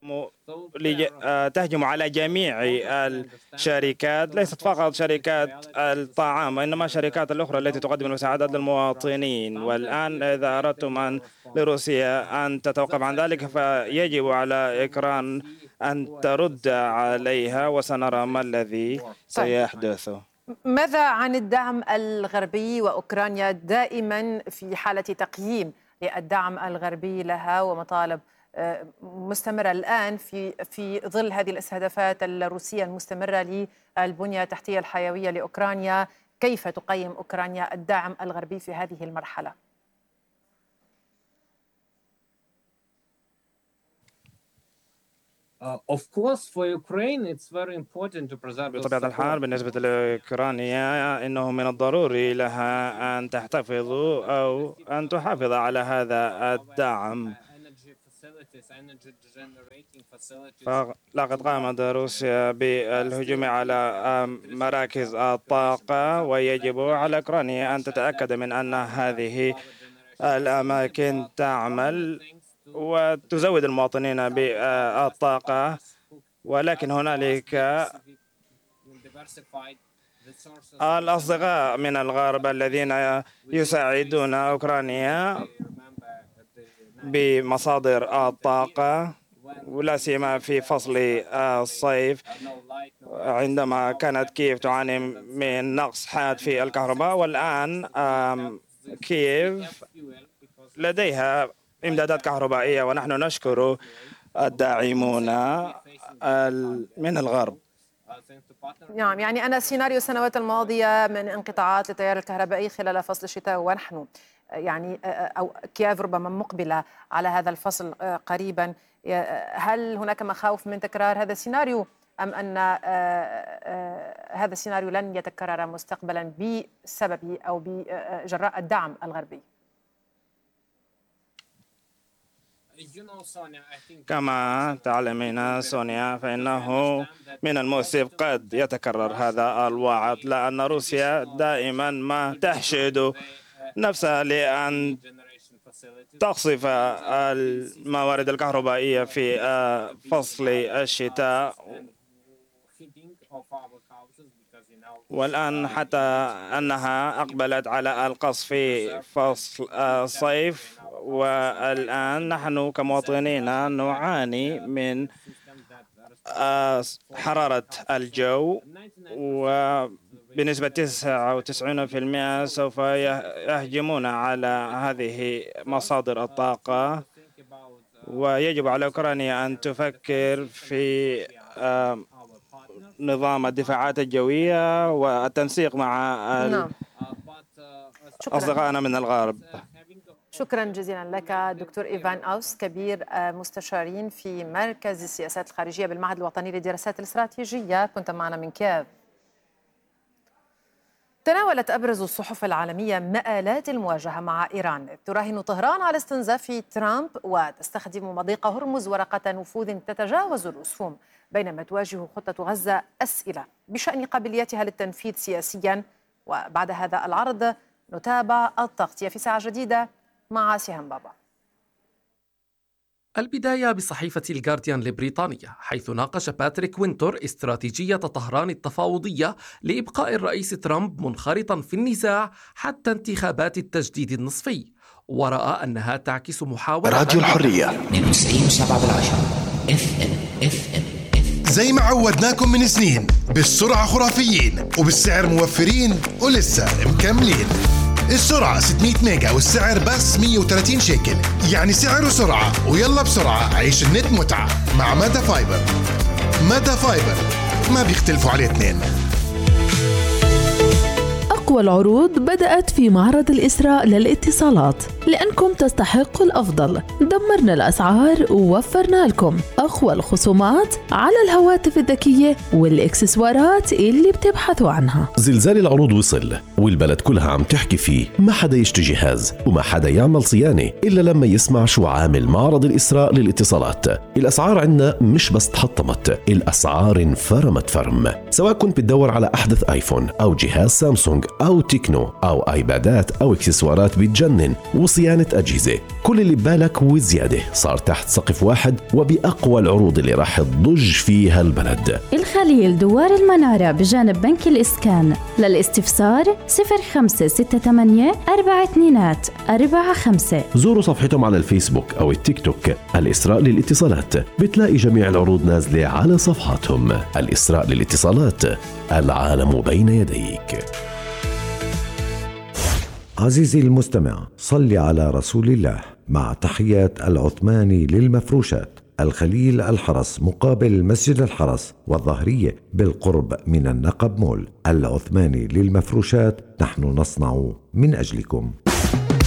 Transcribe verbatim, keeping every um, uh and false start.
تهجم على جميع الشركات، ليست فقط شركات الطعام وإنما الشركات الأخرى التي تقدم المساعدات للمواطنين. والآن إذا أردتم أن لروسيا أن تتوقف عن ذلك فيجب على أوكران أن ترد عليها، وسنرى ما الذي سيحدث. ماذا عن الدعم الغربي وأوكرانيا دائما في حالة تقييم للدعم الغربي لها ومطالب مستمرة الآن في في ظل هذه الاستهدافات الروسية المستمرة للبنية التحتية الحيوية لأوكرانيا؟ كيف تقيم أوكرانيا الدعم الغربي في هذه المرحلة؟ بطبيعة الحال بالنسبة لأوكرانيا إنه من الضروري لها أن تحتفظ أو أن تحافظ على هذا الدعم. لقد قامت روسيا بالهجوم على مراكز الطاقة، ويجب على أوكرانيا أن تتأكد من أن هذه الأماكن تعمل وتزود المواطنين بالطاقة. ولكن هنالك الأصدقاء من الغرب الذين يساعدون أوكرانيا بمصادر الطاقة، ولا سيما في فصل الصيف عندما كانت كييف تعاني من نقص حاد في الكهرباء. والآن كييف لديها إمدادات كهربائية، ونحن نشكر الداعمون من الغرب. نعم، يعني أنا سيناريو السنوات الماضية من انقطاعات للتيار الكهربائي خلال فصل الشتاء، ونحن يعني أو كييف ربما مقبلة على هذا الفصل قريبا، هل هناك مخاوف من تكرار هذا السيناريو أم أن هذا السيناريو لن يتكرر مستقبلا بسبب أو بجراء الدعم الغربي؟ كما تعلمين سونيا، فإنه من المؤسف قد يتكرر هذا الوعد، لأن روسيا دائما ما تحشد نفسها لأن تقصف الموارد الكهربائية في فصل الشتاء. والآن حتى أنها أقبلت على القصف في فصل الصيف، والآن نحن كمواطنين نعاني من حرارة الجو، وبنسبة تسعة وتسعين بالمئة سوف يهجمون على هذه مصادر الطاقة. ويجب على أوكرانيا أن تفكر في نظام الدفاعات الجوية والتنسيق مع أصدقائنا من الغرب. شكرا جزيلا لك دكتور إيفان أوس، كبير مستشارين في مركز السياسات الخارجية بالمعهد الوطني للدراسات الاستراتيجية، كنت معنا من كييف. تناولت أبرز الصحف العالمية مآلات المواجهة مع إيران. تراهن طهران على استنزاف ترامب وتستخدم مضيق هرمز ورقة نفوذ تتجاوز الرسوم، بينما تواجه خطة غزة أسئلة بشأن قابليتها للتنفيذ سياسيا. وبعد هذا العرض نتابع التغطية في ساعة جديدة مع سهام بابا. البداية بصحيفة الجارديان لبريطانيا، حيث ناقش باتريك وينتور استراتيجية طهران التفاوضية لإبقاء الرئيس ترامب منخرطا في النزاع حتى انتخابات التجديد النصفي، ورأى أنها تعكس محاولة راديو الحرية اثنين وتسعين سبعة بالعشرة اف ام اف ام زي ما عودناكم من سنين، بالسرعة خرافيين وبالسعر موفرين ولسه مكملين. السرعة ستمية ميجا والسعر بس مية وثلاثين شيكل، يعني سعر وسرعة. ويلا بسرعة عيش النت متعة مع مادا فايبر. مادا فايبر ما بيختلفوا عليه اثنين. أقوى العروض بدأت في معرض الإسراء للاتصالات، لأنكم تستحقوا الأفضل. دمرنا الأسعار ووفرنا لكم أقوى الخصومات على الهواتف الذكية والإكسسوارات اللي بتبحثوا عنها. زلزال العروض وصل والبلد كلها عم تحكي فيه، ما حدا يشتري جهاز وما حدا يعمل صيانة إلا لما يسمع شو عامل معرض الإسراء للاتصالات. الأسعار عنا مش بس تحطمت، الأسعار انفرمت فرم. سواء كنت بتدور على أحدث آيفون أو جهاز سامسونج أو تكنو أو آيبادات أو إكسسوارات بتجنن وصيانة أجهزة. كل اللي ببالك وزيادة صار تحت سقف واحد وبأقوى العروض اللي راح تضج فيها البلد. الخليل دوار المنارة بجانب بنك الإسكان. للاستفسار صفر خمسة ستة ثمانية أربعة اثنين أربعة خمسة. زوروا صفحتهم على الفيسبوك أو التيك توك الإسراء للاتصالات، بتلاقي جميع العروض نازلة على صفحاتهم. الإسراء للاتصالات، العالم بين يديك. عزيزي المستمع، صل على رسول الله. مع تحيات العثماني للمفروشات، الخليل الحرس مقابل مسجد الحرس والظهرية بالقرب من النقب مول. العثماني للمفروشات، نحن نصنع من أجلكم.